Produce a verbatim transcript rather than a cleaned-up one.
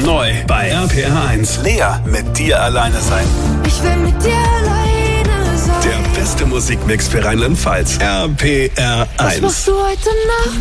Neu bei R P R eins. Lea mit dir alleine sein. Ich will mit dir alleine sein. Der beste Musikmix für Rheinland-Pfalz. R P R eins. Was machst du heute Nacht?